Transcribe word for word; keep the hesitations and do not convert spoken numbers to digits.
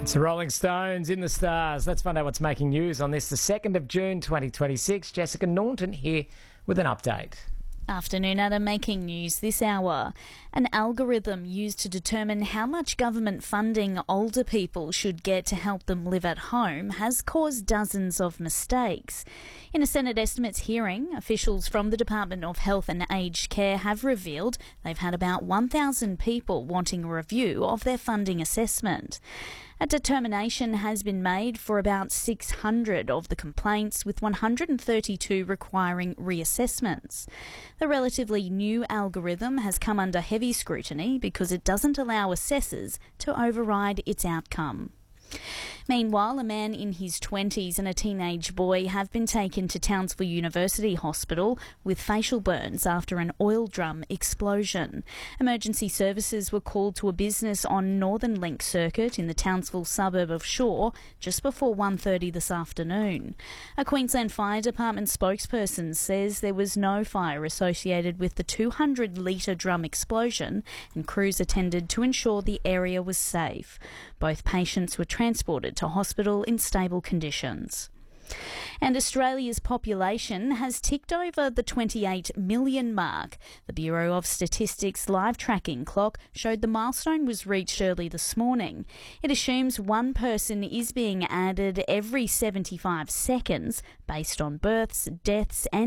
It's the Rolling Stones in the Stars. Let's find out what's making news on this, the second of June twenty twenty-six. Jessica Naunton here with an update. Afternoon, Adam. Making news this hour. An algorithm used to determine how much government funding older people should get to help them live at home has caused dozens of mistakes. In a Senate estimates hearing, officials from the Department of Health and Aged Care have revealed they've had about one thousand people wanting a review of their funding assessment. A determination has been made for about six hundred of the complaints, with one hundred thirty-two requiring reassessments. The relatively new algorithm has come under heavy scrutiny because it doesn't allow assessors to override its outcome. Meanwhile, a man in his twenties and a teenage boy have been taken to Townsville University Hospital with facial burns after an oil drum explosion. Emergency services were called to a business on Northern Link Circuit in the Townsville suburb of Shaw just before one thirty this afternoon. A Queensland Fire Department spokesperson says there was no fire associated with the two hundred litre drum explosion, and crews attended to ensure the area was safe. Both patients were transported to hospital in stable conditions. And Australia's population has ticked over the twenty-eight million mark. The Bureau of Statistics live tracking clock showed the milestone was reached early this morning. It assumes one person is being added every seventy-five seconds based on births, deaths and